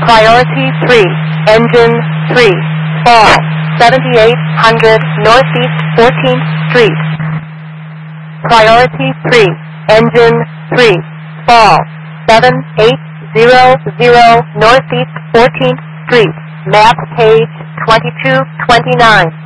Priority 3, Engine 3, fall 7800 Northeast 14th Street. Priority 3, Engine 3, fall 7800 Northeast 14th Street. Map page 2229.